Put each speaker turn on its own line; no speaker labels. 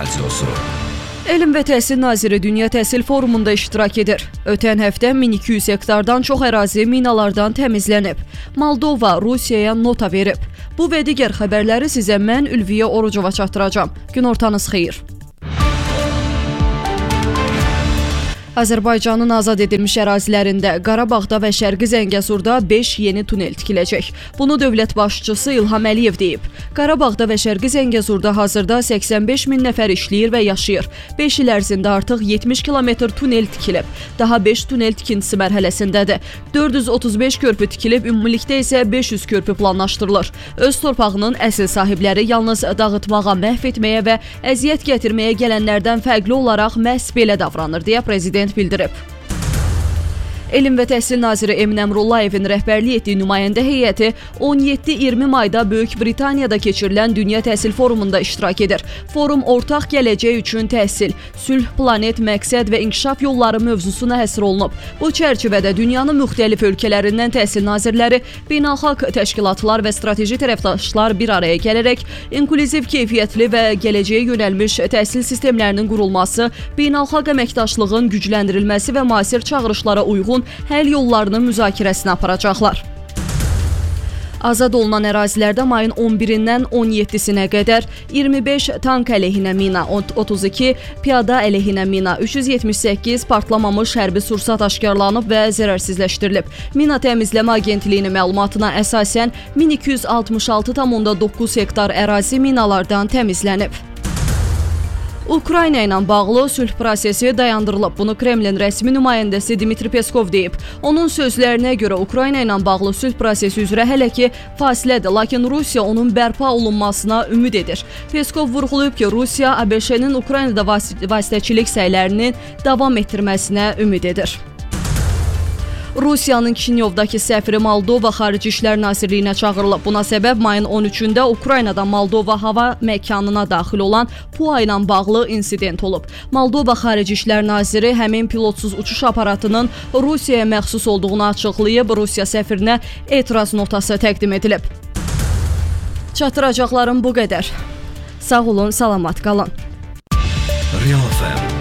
Radiosu.
Elm və Təhsil Naziri Dünya Təhsil Forumunda iştirak edir. Ötən həftə 1200 hektardan çox ərazi minalardan təmizlənib. Moldova Rusiyaya nota verib. Bu və digər xəbərləri sizə mən Ülviyə Orucova çatdıracağam. Günortanız xeyir. Azərbaycanın azad edilmiş ərazilərində Qarabağda və Şərqi Zəngəzurda 5 yeni tunel tikiləcək. Bunu dövlət başçısı İlham Əliyev deyib. Qarabağda və Şərqi Zəngəzurda hazırda 85 min nəfər işləyir və yaşayır. 5 il ərzində artıq 70 kilometr tunel tikilib. Daha 5 tunel tikintisi mərhələsindədir. 435 körpü tikilib, ümumilikdə isə 500 körpü planlaşdırılır. Öz torpağının əsl sahibləri yalnız dağıtmağa, məhv etməyə və əziyyət gətirməyə gələnlərdən fərqli olaraq məhz belə davranır, deyə prezident bildirib. Elm və Təhsil Naziri Emin Əmrullayevin rəhbərlik etdiyi nümayəndə heyəti 17-20 mayda Böyük Britaniyada keçirilən Dünya Təhsil Forumunda iştirak edir. Forum ortaq gələcək üçün təhsil, sülh, planet, məqsəd və inkişaf yolları mövzusuna həsr olunub. Bu çərçivədə dünyanın müxtəlif ölkələrindən təhsil nazirləri, beynəlxalq təşkilatlar və strateji tərəfdaşlar bir araya gələrək inklüziv, keyfiyyətli və gələcəyə yönəlmiş təhsil sistemlərinin qurulması, beynəlxalq əməkdaşlığın gücləndirilməsi və müasir çağırışlara uyğun həll yollarının müzakirəsini aparacaqlar. Azad olunan ərazilərdə mayın 11-dən 17-sinə qədər 25 tank əleyhinə mina, 32 piyada əleyhinə mina, 378 partlamamış hərbi sursat aşkarlanıb və zərərsizləşdirilib. Mina Təmizləmə Agentliyinin məlumatına əsasən 1266,9 hektar ərazi minalardan təmizlənib. Ukrayna ilə bağlı sülh prosesi dayandırılıb. Bunu Kremlin rəsmi nümayəndəsi Dmitri Peskov deyib. Onun sözlərinə görə Ukrayna ilə bağlı sülh prosesi üzrə hələ ki fasilədir, lakin Rusiya onun bərpa olunmasına ümid edir. Peskov vurğulayıb ki, Rusiya ABŞ-nin Ukraynada vasitəçilik səylərinin davam etdirməsinə ümid edir. Rusiyanın Kişinyovdakı səfiri Moldova Xarici İşlər Nazirliyinə çağırılıb. Buna səbəb mayın 13-də Ukraynadan Moldova hava məkanına daxil olan PUA ilə bağlı insident olub. Moldova Xarici İşlər Naziri həmin pilotsuz uçuş aparatının Rusiyaya məxsus olduğunu açıqlayıb, Rusiya səfirinə etiraz notası təqdim edilib. Çatdıracaqlarım bu qədər. Sağ olun, salamat qalın.
Real FM